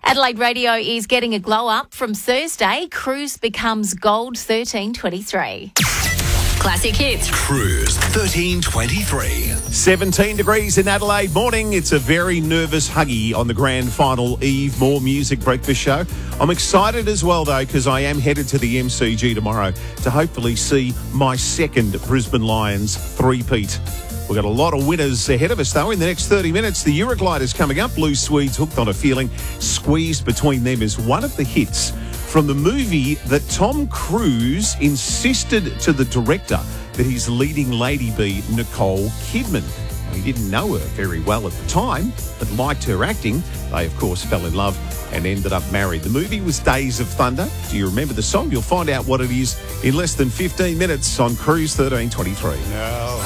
Adelaide Radio is getting a glow up. From Thursday, Cruise becomes Gold 1323. Classic Hits. Cruise 1323. 17 degrees in Adelaide morning. It's a very nervous Huggy on the grand final eve. More music breakfast show. I'm excited as well, though, because I am headed to the MCG tomorrow to hopefully see my second Brisbane Lions three-peat. We've got a lot of winners ahead of us, though. In the next 30 minutes, the Eurogliders coming up. Blue Swedes, Hooked on a Feeling. Squeezed between them is one of the hits from the movie that Tom Cruise insisted to the director that his leading lady be Nicole Kidman. He didn't know her very well at the time, but liked her acting. They, of course, fell in love and ended up married. The movie was Days of Thunder. Do you remember the song? You'll find out what it is in less than 15 minutes on Cruise 1323. Now,